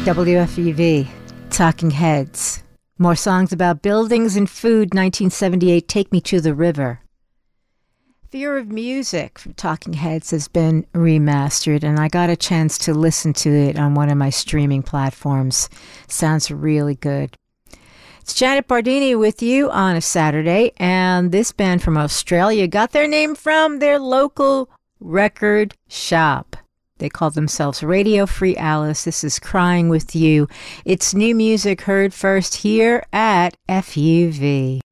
WFUV, Talking Heads. More songs about buildings and food. 1978, Take Me to the River. Fear of Music from Talking Heads has been remastered, and I got a chance to listen to it on one of my streaming platforms. Sounds really good. It's Janet Bardini with you on a Saturday, and this band from Australia got their name from their local record shop. They call themselves Radio Free Alice. This is Crying With You. It's new music heard first here at FUV.